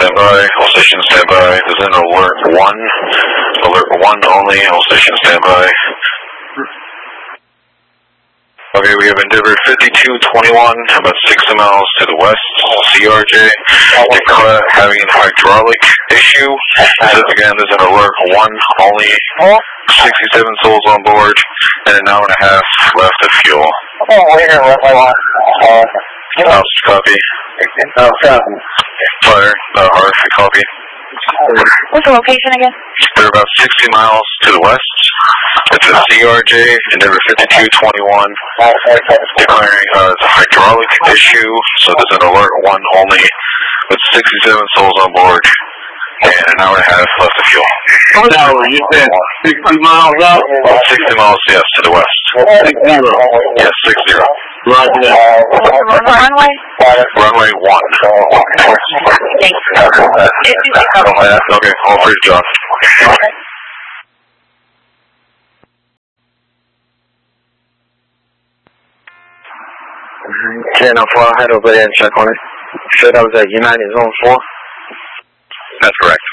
standby. All stations standby. This is an alert 1. Alert 1 only. All stations standby. Okay, we have Endeavor 5221, about 60 miles to the west. CRJ, declare having a hydraulic issue. Again, there's an alert 1 only. 67 souls on board, and an hour and a half left of fuel. House, copy. Fire, RF, copy. What's the location again? They're about 60 miles to the west. It's a CRJ, Endeavor 5221, declaring it's a hydraulic issue, so there's an alert 1 only, with 67 souls on board, and an hour and a half left of fuel. No, you said 60 miles out? 60 miles, yes, to the west. 60. Yes, 60. Roger that. Runway? Runway 1. Thank you. Okay, all free to John. Okay. Channel 4, head over there and check on it. Said that was at United Zone 4? That's correct.